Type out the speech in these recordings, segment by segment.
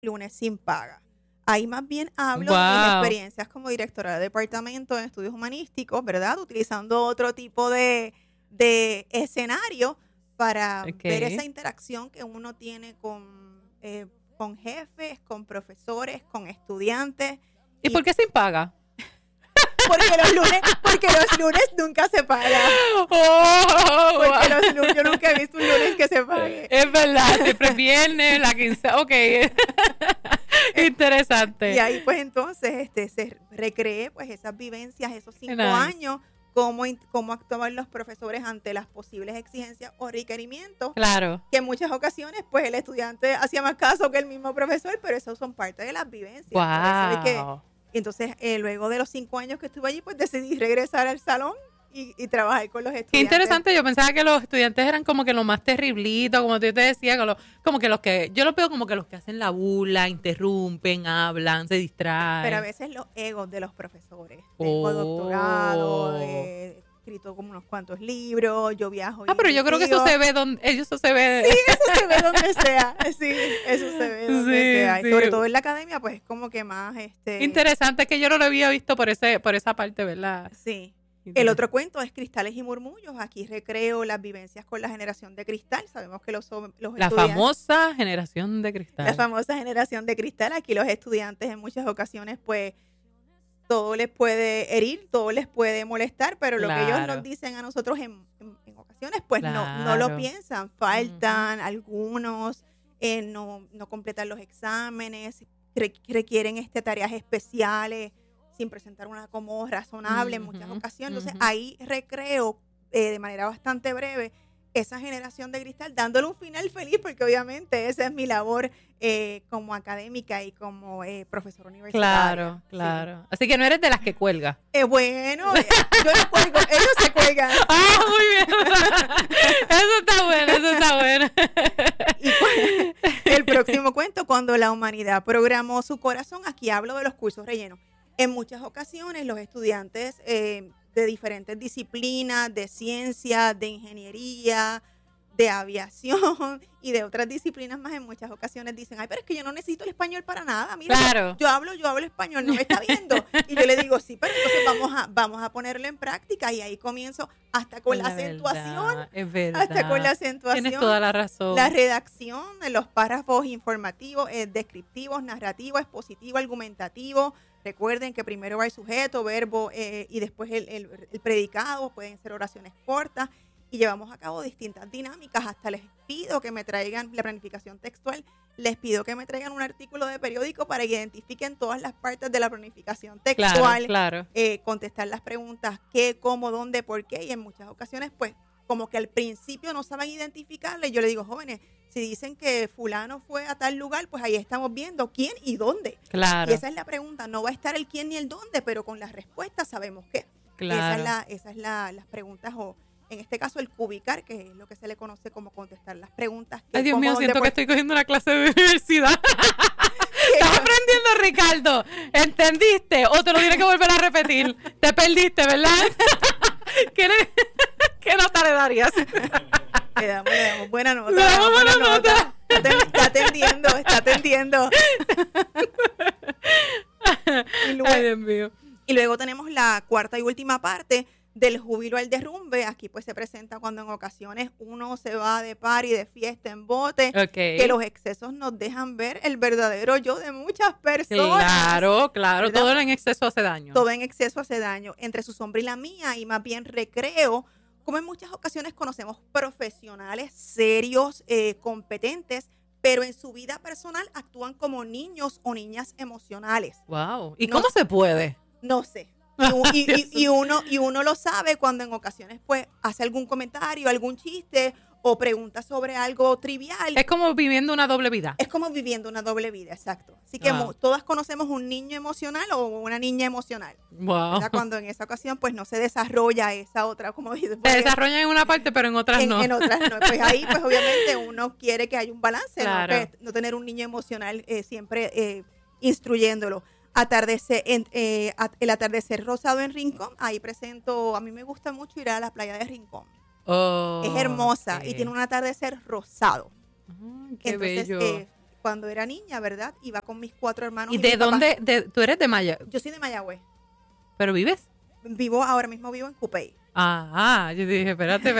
lunes sin paga. Ahí más bien hablo de mis experiencias como directora de departamento en estudios humanísticos, ¿verdad? Utilizando otro tipo de escenario para ver esa interacción que uno tiene con jefes, con profesores, con estudiantes. ¿Y por qué sin paga? Porque los lunes nunca se paga. Yo nunca he visto un lunes que se pague. Es verdad, siempre es viernes, la quincena, ok. Interesante. Y ahí pues entonces se recreé pues esas vivencias, esos 5 años, cómo actuaban los profesores ante las posibles exigencias o requerimientos. Claro. Que en muchas ocasiones pues el estudiante hacía más caso que el mismo profesor, pero esos son parte de las vivencias. Wow. Y entonces, luego de los 5 años que estuve allí, pues decidí regresar al salón y trabajar con los estudiantes. Qué interesante. Yo pensaba que los estudiantes eran como que lo más terriblito, como yo te decía, como que yo los veo como que los que hacen la burla, interrumpen, hablan, se distraen. Pero a veces los egos de los profesores. Tengo doctorado, escrito como unos cuantos libros, yo viajo. Pero yo creo que eso se ve donde Sí, eso se ve donde sea. Sí, eso se ve donde sea. Y sobre todo en la academia, pues es como que más interesante, es que yo no lo había visto por esa parte, ¿verdad? Sí. El otro cuento es Cristales y Murmullos. Aquí recreo las vivencias con la generación de cristal. Sabemos que los la famosa generación de cristal. La famosa generación de cristal. Aquí los estudiantes en muchas ocasiones, pues, todo les puede herir, todo les puede molestar, pero lo que ellos nos dicen a nosotros en ocasiones, pues no lo piensan. Faltan algunos, no completan los exámenes, requieren tareas especiales sin presentar una como razonable en muchas ocasiones. Entonces ahí recreo de manera bastante breve esa generación de cristal, dándole un final feliz, porque obviamente esa es mi labor como académica y como profesora universitaria. Claro. Sí. Así que no eres de las que cuelga. Bueno, yo no cuelgo, ellos se cuelgan. Muy bien. Eso está bueno. Y el próximo cuento, cuando la humanidad programó su corazón, aquí hablo de los cursos rellenos. En muchas ocasiones los estudiantes de diferentes disciplinas, de ciencia, de ingeniería, de aviación y de otras disciplinas más, en muchas ocasiones dicen, ay, pero es que yo no necesito el español para nada. Mira, claro. yo hablo español, no me está viendo. Y yo le digo, sí, pero entonces vamos a ponerlo en práctica. Y ahí comienzo hasta con la acentuación. Es verdad. Hasta con la acentuación. Tienes toda la razón. La redacción de los párrafos informativos, descriptivos, narrativos, expositivo, argumentativo. Recuerden que primero va el sujeto, verbo y después el predicado. Pueden ser oraciones cortas. Y llevamos a cabo distintas dinámicas. Hasta les pido que me traigan la planificación textual. Les pido que me traigan un artículo de periódico para que identifiquen todas las partes de la planificación textual. Claro. Contestar las preguntas qué, cómo, dónde, por qué. Y en muchas ocasiones, pues, como que al principio no saben identificarle. Yo le digo, jóvenes, si dicen que fulano fue a tal lugar, pues ahí estamos viendo quién y dónde. Claro. Y esa es la pregunta. No va a estar el quién ni el dónde, pero con las respuestas sabemos qué. Claro. Esas son las preguntas o... En este caso, el cubicar, que es lo que se le conoce como contestar las preguntas. Ay, Dios mío, siento que estoy cogiendo una clase de universidad. Estás aprendiendo, Ricardo. ¿Entendiste? O te lo tienes que volver a repetir. Te perdiste, ¿verdad? ¿Qué nota le darías? Le damos buena nota. Le damos buena nota. Está atendiendo. Ay, Dios mío. Y luego tenemos la cuarta y última parte, del júbilo al derrumbe. Aquí pues se presenta cuando en ocasiones uno se va de party, de fiesta en bote, que los excesos nos dejan ver el verdadero yo de muchas personas. Claro, ¿verdad? Todo en exceso hace daño. Todo en exceso hace daño. Entre su sombra y la mía, y más bien recreo, como en muchas ocasiones conocemos profesionales serios, competentes, pero en su vida personal actúan como niños o niñas emocionales. Wow. ¿Y cómo se puede? No sé. Y uno lo sabe cuando en ocasiones pues hace algún comentario, algún chiste o pregunta sobre algo trivial. Es como viviendo una doble vida. Es como viviendo una doble vida, exacto. Así que todas conocemos un niño emocional o una niña emocional. Wow. ¿Verdad? Cuando en esa ocasión pues no se desarrolla esa otra, como dices. Se desarrolla en una parte, pero en otras no. En otras no. Pues ahí pues obviamente uno quiere que haya un balance, claro. no tener un niño emocional siempre instruyéndolo. El atardecer rosado en Rincón, ahí presento, a mí me gusta mucho ir a la playa de Rincón. Es hermosa y tiene un atardecer rosado. Qué entonces, bello. cuando era niña, ¿verdad? Iba con mis 4 hermanos. ¿Y de dónde? ¿Tú eres de Mayagüez? Yo soy de Mayagüez. ¿Pero vives? Ahora mismo vivo en Cupey. Yo dije, espérate.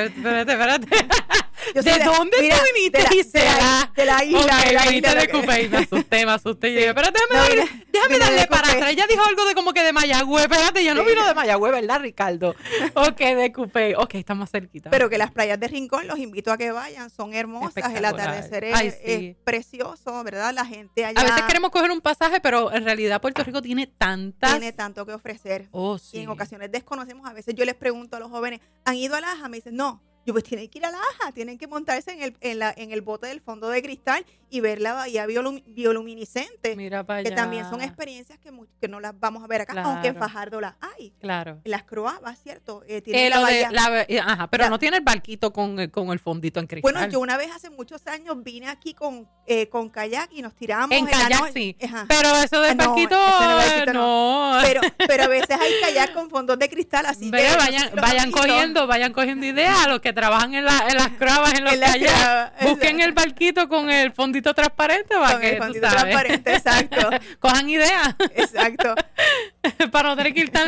¿De dónde tú viniste, Gisela? De la isla. Okay, de la viniste isla de Cupey, me asusté. Yo dije, pero déjame darle para atrás. Ella dijo algo de como que de Mayagüez. Espérate, yo no vino de Mayagüez, ¿verdad, Ricardo? Ok, de Cupey. Ok, estamos cerquita. Pero que las playas de Rincón, los invito a que vayan. Son hermosas. El atardecer es precioso, ¿verdad? La gente allá. A veces queremos coger un pasaje, pero en realidad Puerto Rico tiene tanto que ofrecer. Sí. Y en ocasiones desconocemos. A veces yo les pregunto a los jóvenes, ¿han ido a Laja? Me dicen, no. Yo, pues tienen que ir a Laja, tienen que montarse en el bote del fondo de cristal y ver la bahía bioluminiscente. Mira para allá. Que también son experiencias que no las vamos a ver acá, aunque en Fajardo las hay. Claro. En las Croabas, ¿cierto? Tiene la bahía. Pero no tiene el barquito con el fondito en cristal. Bueno, yo una vez hace muchos años vine aquí con kayak y nos tiramos. En kayak sí. Pero eso del barquito, no. Pero a veces hay kayak con fondos de cristal, así que vayan cogiendo ideas a los que trabajan en las Croabas, en los kayak. Busquen el barquito con el fondito transparente el fondito transparente, exacto. Cojan ideas. Exacto. Para no tener que ir tan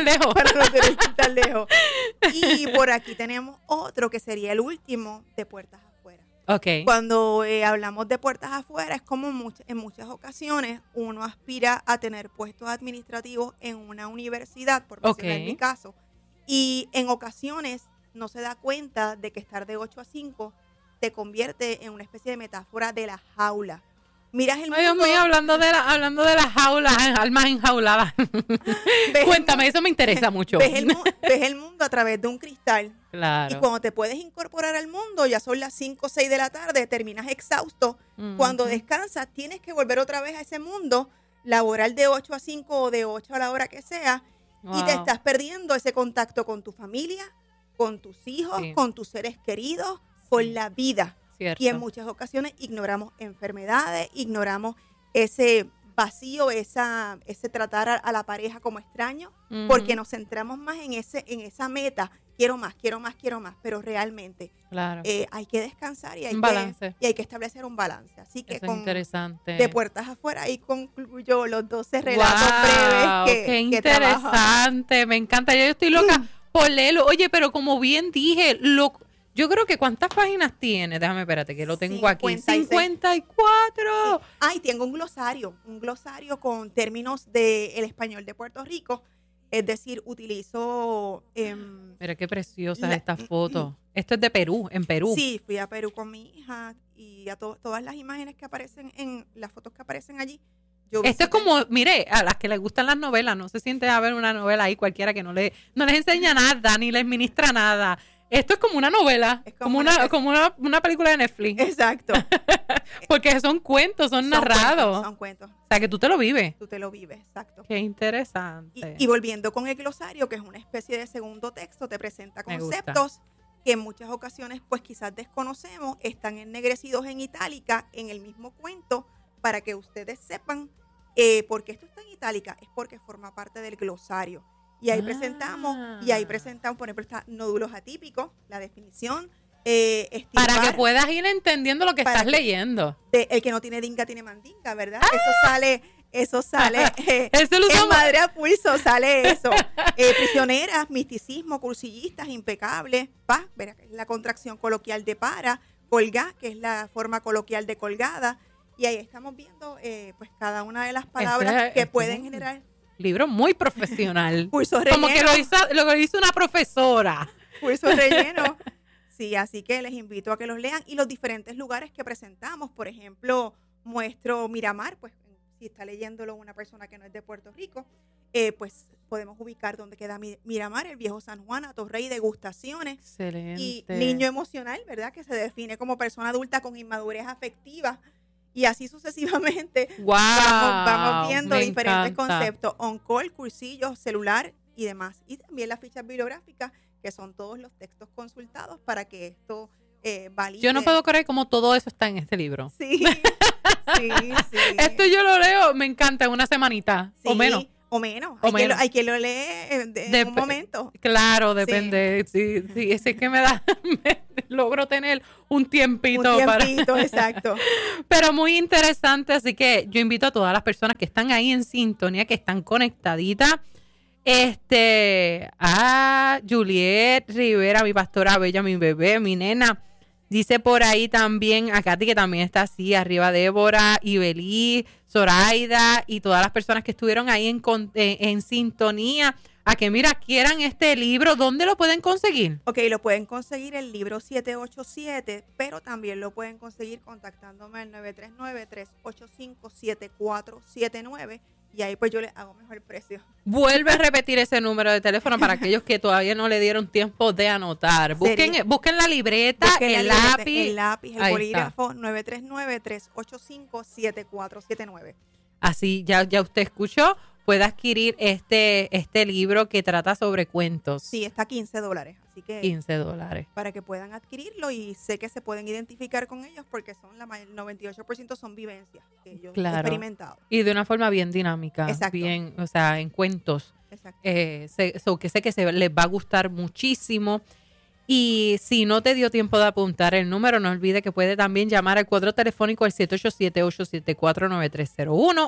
lejos. Y por aquí tenemos otro que sería el último, de puertas afuera. Okay. Cuando hablamos de puertas afuera, es como en muchas ocasiones uno aspira a tener puestos administrativos en una universidad, por mencionar mi caso, y en ocasiones no se da cuenta de que estar de 8 a 5 te convierte en una especie de metáfora de la jaula. Miras el mundo. Dios mío, hablando de las jaulas, almas enjauladas. Cuéntame, eso me interesa mucho. Ves el mundo a través de un cristal. Claro. Y cuando te puedes incorporar al mundo, ya son las 5 o 6 de la tarde, terminas exhausto. Cuando descansas, tienes que volver otra vez a ese mundo laboral de 8 a 5 o de 8 a la hora que sea. Wow. Y te estás perdiendo ese contacto con tu familia, con tus hijos, con tus seres queridos, con la vida. Cierto. Y en muchas ocasiones ignoramos enfermedades, ignoramos ese vacío, ese tratar a la pareja como extraño, porque nos centramos más en esa meta, quiero más, pero realmente hay que descansar y hay que establecer un balance. Así que interesante. De puertas afuera, ahí concluyo los 12 relatos breves qué interesante, me encanta, yo estoy loca por leerlo. Oye, pero como bien dije, yo creo que ¿cuántas páginas tiene? Déjame, espérate, que lo tengo 56. Aquí. 54. Sí. Tengo un glosario con términos del español de Puerto Rico. Es decir, utilizo... Mira qué preciosas estas fotos. Esto es de Perú, en Perú. Sí, fui a Perú con mi hija y a todas las imágenes que aparecen las fotos que aparecen allí. Esto es como, mire, a las que les gustan las novelas, no se siente a ver una novela ahí cualquiera que no les enseña nada, ni les ministra nada. Esto es como una novela, como una película de Netflix. Exacto. Porque son cuentos, son narrados. Son cuentos. O sea, que tú te lo vives. Tú te lo vives, exacto. Qué interesante. Y volviendo con el glosario, que es una especie de segundo texto, te presenta conceptos que en muchas ocasiones, pues quizás desconocemos, están ennegrecidos en itálica en el mismo cuento, para que ustedes sepan por qué esto está en itálica. Es porque forma parte del glosario. Y ahí presentamos, por ejemplo, está nódulos atípicos, la definición. Estivar, para que puedas ir entendiendo lo que estás leyendo. El que no tiene dinga tiene mandinga, ¿verdad? Eso sale eso lo en Madre a Pulso, sale eso. Prisioneras, misticismo, cursillistas, impecables, verá, que es la contracción coloquial de para, colgá, que es la forma coloquial de colgada. Y ahí estamos viendo pues cada una de las palabras que pueden generar. Libro muy profesional. Curso relleno. Como que lo hizo una profesora. Curso relleno. Sí, así que les invito a que los lean. Y los diferentes lugares que presentamos. Por ejemplo, muestro Miramar. Pues si está leyéndolo una persona que no es de Puerto Rico, pues podemos ubicar dónde queda Miramar, el viejo San Juan, Atorrey, degustaciones. Excelente. Y niño emocional, ¿verdad? Que se define como persona adulta con inmadurez afectiva. Y así sucesivamente vamos viendo diferentes conceptos, on-call, cursillos, celular y demás. Y también las fichas bibliográficas, que son todos los textos consultados para que esto valide. Yo no puedo creer cómo todo eso está en este libro. Sí. Esto yo lo leo, me encanta, en una semanita o menos. O menos. Hay quien lo lee en un momento. Claro, depende. Sí, es que me logro tener un tiempito. Exacto. Pero muy interesante, así que yo invito a todas las personas que están ahí en sintonía, que están conectaditas. A Juliet Rivera, mi pastora bella, mi bebé, mi nena. Dice por ahí también a Katy, que también está así, arriba Débora, Ibelí, Zoraida y todas las personas que estuvieron ahí en sintonía, a que mira, quieran este libro. ¿Dónde lo pueden conseguir? Ok, lo pueden conseguir el libro 787, pero también lo pueden conseguir contactándome al 939-385-7479 y ahí pues yo les hago mejor precio. Vuelve a repetir ese número de teléfono para aquellos que todavía no le dieron tiempo de anotar. Busquen la libreta, el lápiz, el bolígrafo, 939-385-7479. Así ya usted escuchó. Puede adquirir este libro que trata sobre cuentos. Sí, está a $15, así que $15. Para que puedan adquirirlo, y sé que se pueden identificar con ellos porque el 98% son vivencias que yo he experimentado. Y de una forma bien dinámica. Exacto. Bien, o sea, en cuentos. Exacto. Que sé que les va a gustar muchísimo. Y si no te dio tiempo de apuntar el número, no olvide que puede también llamar al cuadro telefónico al 787-874-9301,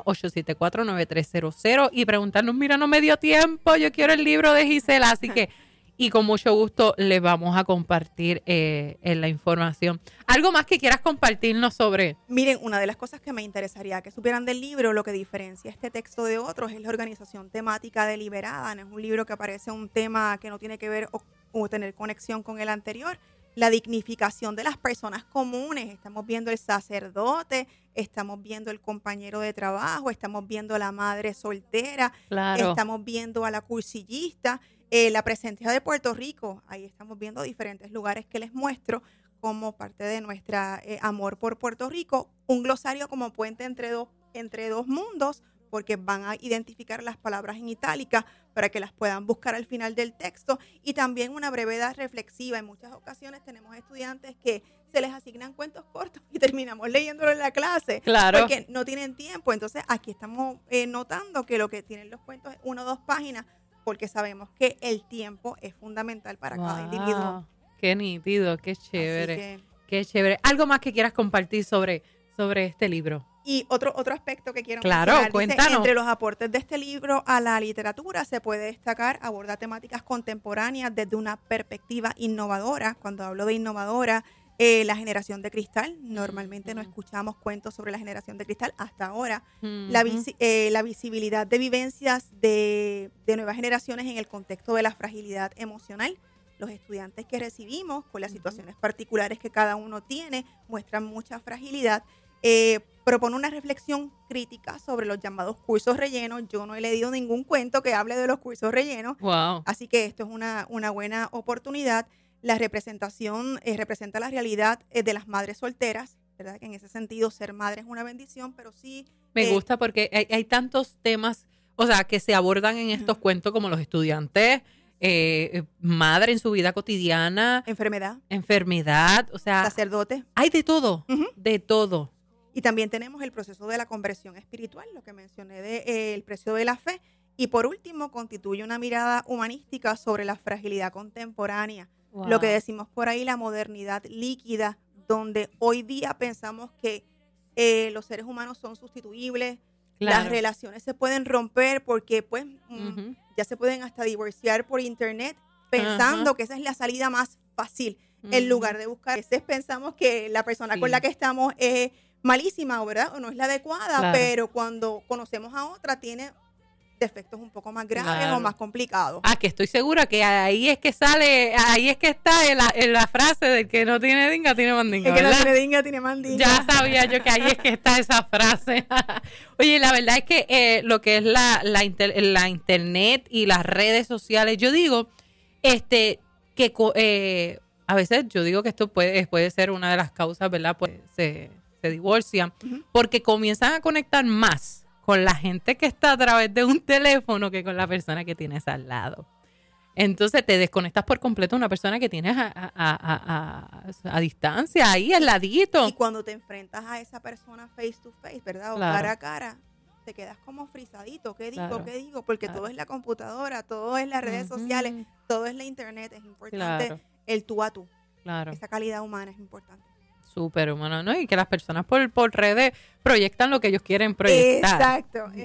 874-9300 y preguntarnos, mira, no me dio tiempo, yo quiero el libro de Gisela. Así que, y con mucho gusto les vamos a compartir la información. ¿Algo más que quieras compartirnos sobre? Miren, una de las cosas que me interesaría que supieran del libro, lo que diferencia este texto de otros es la organización temática deliberada. No es un libro que aparece un tema que no tiene que ver o tener conexión con el anterior. La dignificación de las personas comunes. Estamos viendo el sacerdote, estamos viendo el compañero de trabajo, estamos viendo a la madre soltera, estamos viendo a la cursillista, la presencia de Puerto Rico. Ahí estamos viendo diferentes lugares que les muestro como parte de nuestra amor por Puerto Rico. Un glosario como puente entre dos mundos, porque van a identificar las palabras en itálica para que las puedan buscar al final del texto, y también una brevedad reflexiva. En muchas ocasiones tenemos estudiantes que se les asignan cuentos cortos y terminamos leyéndolo en la clase porque no tienen tiempo. Entonces aquí estamos notando que lo que tienen los cuentos es 1 o 2 páginas, porque sabemos que el tiempo es fundamental para cada individuo. Qué nítido, qué chévere, qué chévere. ¿Algo más que quieras compartir sobre este libro? Y otro aspecto que quiero mencionar, cuéntanos. Entre los aportes de este libro a la literatura se puede destacar, aborda temáticas contemporáneas desde una perspectiva innovadora. Cuando hablo de innovadora, la generación de cristal. Normalmente no escuchamos cuentos sobre la generación de cristal hasta ahora. La visibilidad de vivencias de nuevas generaciones en el contexto de la fragilidad emocional. Los estudiantes que recibimos, con las situaciones particulares que cada uno tiene, muestran mucha fragilidad. Propone una reflexión crítica sobre los llamados cursos rellenos. Yo no he leído ningún cuento que hable de los cursos rellenos. Wow. Así que esto es una buena oportunidad. La representación representa la realidad de las madres solteras, ¿verdad? Que en ese sentido ser madre es una bendición, pero sí... Me gusta porque hay tantos temas, o sea, que se abordan en estos cuentos, como los estudiantes, madre en su vida cotidiana. Enfermedad, o sea... Sacerdote. Hay de todo, de todo. Y también tenemos el proceso de la conversión espiritual, lo que mencioné del precio de la fe. Y por último, constituye una mirada humanística sobre la fragilidad contemporánea. Wow. Lo que decimos por ahí, la modernidad líquida, donde hoy día pensamos que los seres humanos son sustituibles, las relaciones se pueden romper porque pues ya se pueden hasta divorciar por internet, pensando que esa es la salida más fácil, en lugar de buscar. A veces pensamos que la persona con la que estamos es malísima, ¿verdad? O no es la adecuada, pero cuando conocemos a otra tiene defectos un poco más graves o más complicados. Que estoy segura que ahí es que está en la frase de que no tiene dinga, tiene mandinga. El que no tiene dinga, tiene mandinga. Ya sabía yo que ahí es que está esa frase. Oye, la verdad es que lo que es la internet y las redes sociales, yo digo que a veces yo digo que esto puede ser una de las causas, ¿verdad? Pues se divorcian porque comienzan a conectar más con la gente que está a través de un teléfono que con la persona que tienes al lado. Entonces te desconectas por completo de una persona que tienes a distancia, ahí al ladito. Y cuando te enfrentas a esa persona face to face, ¿verdad? O cara a cara, te quedas como frisadito. ¿Qué digo? Porque todo es la computadora, todo es las redes sociales, todo es la internet. Es importante el tú a tú. Claro. Esa calidad humana es importante. Súper humano, ¿no? Y que las personas por redes proyectan lo que ellos quieren proyectar. Exacto.